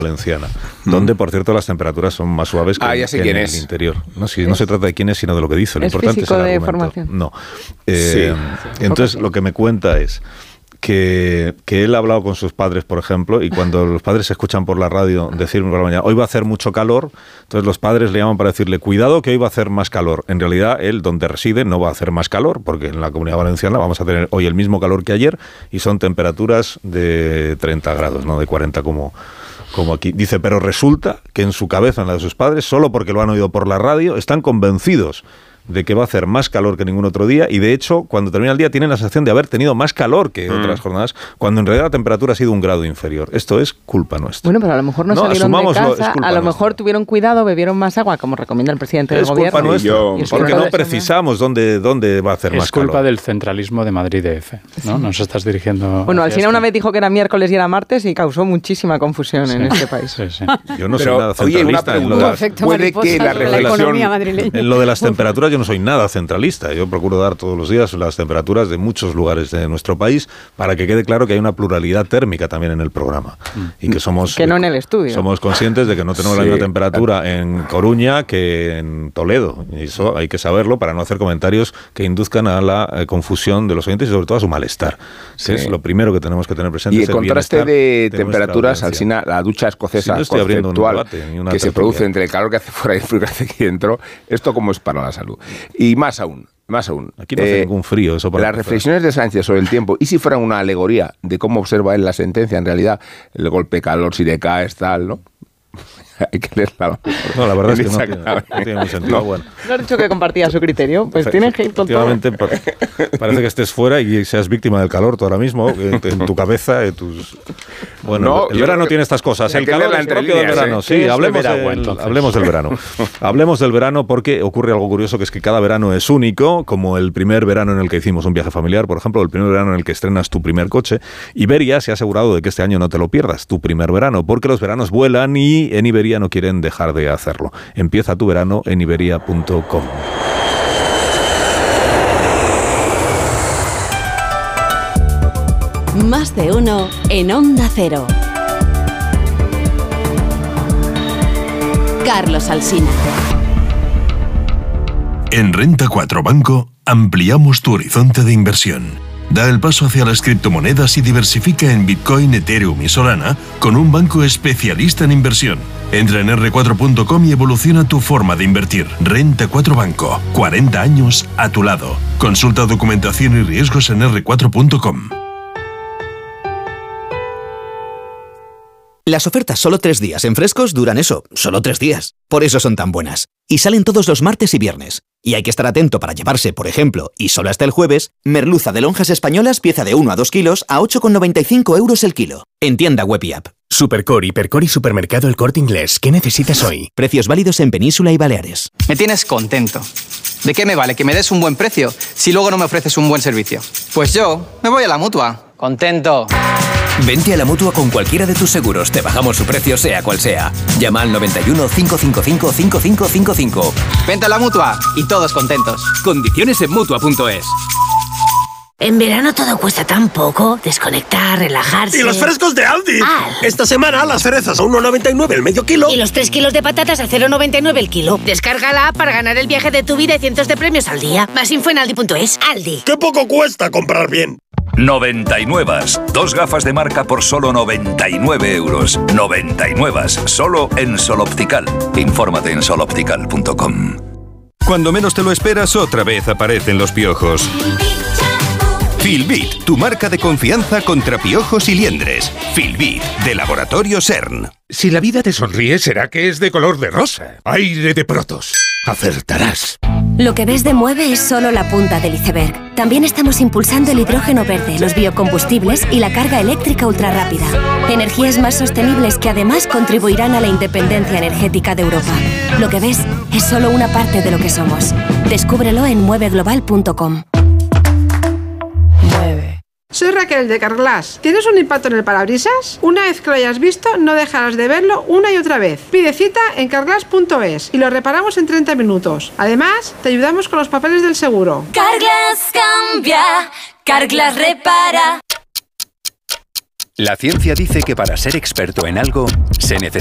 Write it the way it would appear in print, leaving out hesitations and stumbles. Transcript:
Valenciana, donde, por cierto, las temperaturas son más suaves que en el interior. No se trata de quién es, sino de lo que dice. Lo importante es el argumento. Formación. No. Entonces, lo que me cuenta es que él ha hablado con sus padres, por ejemplo, y cuando los padres se escuchan por la radio decir por la mañana, hoy va a hacer mucho calor, entonces los padres le llaman para decirle, cuidado que hoy va a hacer más calor. En realidad, él, donde reside, no va a hacer más calor, porque en la Comunidad Valenciana vamos a tener hoy el mismo calor que ayer, y son temperaturas de 30 grados, no de 40 como aquí. Dice, pero resulta que en su cabeza, en la de sus padres, solo porque lo han oído por la radio, están convencidos de que va a hacer más calor que ningún otro día, y de hecho, cuando termina el día tienen la sensación de haber tenido más calor que otras jornadas, cuando en realidad la temperatura ha sido un grado inferior. Esto es culpa nuestra. Bueno, pero a lo mejor no salieron de casa, a lo mejor tuvieron cuidado, bebieron más agua, como recomienda el presidente del gobierno. Es culpa nuestra, porque no precisamos dónde va a hacer más calor. Es culpa del centralismo de Madrid DF, ¿no? Nos estás dirigiendo... Bueno, Alsina una vez dijo que era miércoles y era martes y causó muchísima confusión en este país. Sí. Yo no soy nada centralista. Puede que la relación... En lo de las temperaturas yo no soy nada centralista. Yo procuro dar todos los días las temperaturas de muchos lugares de nuestro país para que quede claro que hay una pluralidad térmica también en el programa y que somos que no en el estudio. Somos conscientes de que no tenemos la misma temperatura en Coruña que en Toledo, y eso hay que saberlo para no hacer comentarios que induzcan a la confusión de los oyentes y sobre todo a su malestar. Sí. Es lo primero que tenemos que tener presente. Y el contraste de temperaturas, Alsina, la ducha escocesa conceptual que se produce entre el calor que hace fuera y el frío que hace aquí dentro, ¿esto cómo es para la salud? Y más aún. Aquí no hace ningún frío. Eso las reflexiones de Sánchez sobre el tiempo, y si fueran una alegoría de cómo observa él la sentencia, en realidad, el golpe de calor, si decaes, tal, ¿no? Hay que leerla. No, la verdad es que no tiene mucho sentido. No. Bueno. ¿No has dicho que compartía su criterio? Pues tienes que ir con todo. Parece que estés fuera y seas víctima del calor tú ahora mismo, en tu cabeza, en tus... Bueno, el verano tiene estas cosas. El calor es propio del verano. Sí, hablemos del verano. Hablemos del verano porque ocurre algo curioso, que es que cada verano es único, como el primer verano en el que hicimos un viaje familiar, por ejemplo, el primer verano en el que estrenas tu primer coche. Iberia se ha asegurado de que este año no te lo pierdas, tu primer verano, porque los veranos vuelan y en Iberia no quieren dejar de hacerlo. Empieza tu verano en iberia.com. Más de uno en Onda Cero. Carlos Alsina. En Renta 4 Banco ampliamos tu horizonte de inversión. Da el paso hacia las criptomonedas y diversifica en Bitcoin, Ethereum y Solana con un banco especialista en inversión. Entra en r4.com y evoluciona tu forma de invertir. Renta 4 Banco. 40 años a tu lado. Consulta documentación y riesgos en r4.com. Las ofertas solo 3 días en Frescos duran eso, solo 3 días. Por eso son tan buenas. Y salen todos los martes y viernes. Y hay que estar atento para llevarse, por ejemplo, y solo hasta el jueves, merluza de lonjas españolas pieza de 1 a 2 kilos a 8,95 euros el kilo. En tienda web y app. Supercore, Hipercore y Supermercado El Corte Inglés. ¿Qué necesitas hoy? Precios válidos en Península y Baleares. Me tienes contento. ¿De qué me vale que me des un buen precio si luego no me ofreces un buen servicio? Pues yo me voy a la Mutua. Contento. Vente a la Mutua con cualquiera de tus seguros. Te bajamos su precio sea cual sea. Llama al 91 555 5555. Vente a la Mutua y todos contentos. Condiciones en Mutua.es. En verano todo cuesta tan poco. Desconectar, relajarse... ¡Y los frescos de Aldi! Esta semana las cerezas a 1,99 el medio kilo. Y los 3 kilos de patatas a 0,99 el kilo. Descarga la app para ganar el viaje de tu vida y cientos de premios al día. Más info en Aldi.es. Aldi. ¡Qué poco cuesta comprar bien! 99. 2 gafas de marca por solo 99 euros. 99. Solo en Sol Optical. Infórmate en soloptical.com. Cuando menos te lo esperas, otra vez aparecen los piojos. Filbit, tu marca de confianza contra piojos y liendres. Filbit, de Laboratorio CERN. Si la vida te sonríe, será que es de color de rosa. Aire de Protos. Acertarás. Lo que ves de Mueve es solo la punta del iceberg. También estamos impulsando el hidrógeno verde, los biocombustibles y la carga eléctrica ultrarrápida. Energías más sostenibles que además contribuirán a la independencia energética de Europa. Lo que ves es solo una parte de lo que somos. Descúbrelo en mueveglobal.com. Soy Raquel de Carglass. ¿Tienes un impacto en el parabrisas? Una vez que lo hayas visto, no dejarás de verlo una y otra vez. Pide cita en carglass.es y lo reparamos en 30 minutos. Además, te ayudamos con los papeles del seguro. Carglass cambia, Carglass repara. La ciencia dice que para ser experto en algo se necesita